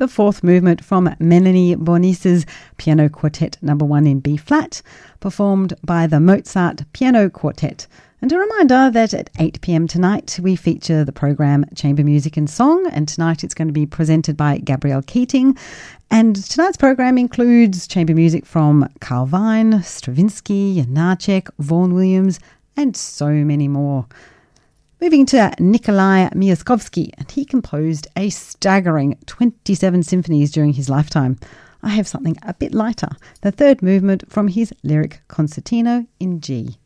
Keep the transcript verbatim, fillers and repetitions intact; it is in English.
the fourth movement from Melanie Bonis's Piano Quartet number one in B-flat, performed by the Mozart Piano Quartet. And a reminder that at eight p.m. tonight we feature the program Chamber Music and Song, and tonight it's going to be presented by Gabrielle Keating. And tonight's program includes chamber music from Carl Vine, Stravinsky, Janacek, Vaughan Williams, and so many more. Moving to Nikolai Miaskovsky, and he composed a staggering twenty-seven symphonies during his lifetime. I have something a bit lighter, the third movement from his Lyric Concertino in G.